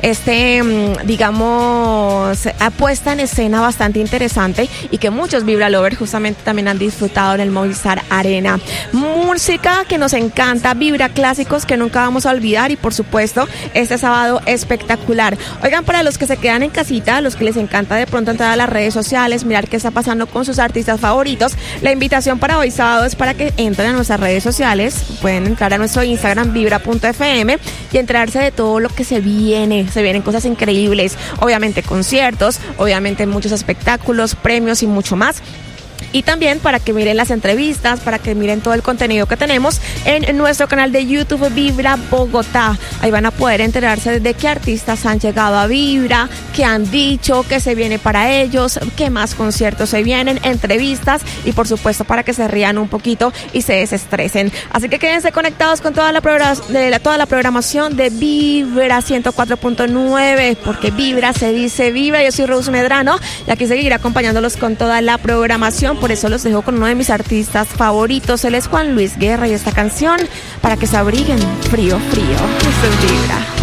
digamos, puesta en escena bastante interesante y que muchos Vibra Lovers justamente también han disfrutado en el Movistar Arena. Música que nos encanta, Vibra clásicos que nunca vamos a olvidar y por supuesto este sábado espectacular. Oigan, para los que se quedan en casita, los que les encanta de pronto entrar a las redes sociales, mirar qué está pasando con sus artistas favoritos, la invitación para hoy sábado es para que entren a nuestras redes sociales. Pueden entrar a nuestro Instagram vibra.fm y enterarse de todo lo que se vienen cosas increíbles, obviamente conciertos, obviamente muchos espectáculos, premios y mucho más. Y también para que miren las entrevistas, para que miren todo el contenido que tenemos en nuestro canal de YouTube Vibra Bogotá. Ahí van a poder enterarse de qué artistas han llegado a Vibra, qué han dicho, qué se viene para ellos, qué más conciertos se vienen, entrevistas y por supuesto para que se rían un poquito y se desestresen. Así que quédense conectados con toda la programación de Vibra 104.9, porque Vibra se dice Vibra. Yo soy Rose Medrano y aquí seguiré acompañándolos con toda la programación. Por eso los dejo con uno de mis artistas favoritos. Él es Juan Luis Guerra y esta canción para que se abriguen frío, frío. Esto es Vibra.